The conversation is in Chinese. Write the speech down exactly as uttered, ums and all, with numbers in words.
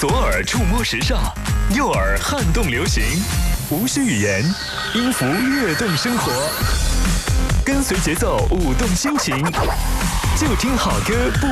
左耳触摸时尚，右耳撼动流行，无需语言，音符跃动生活，跟随节奏舞动心情，就听好歌不